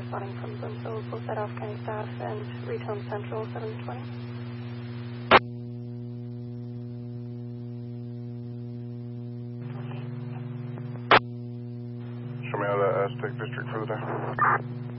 responding from Blimfield, both at Off County staff and Retone Central 720. Show me out of Aztec District for the day.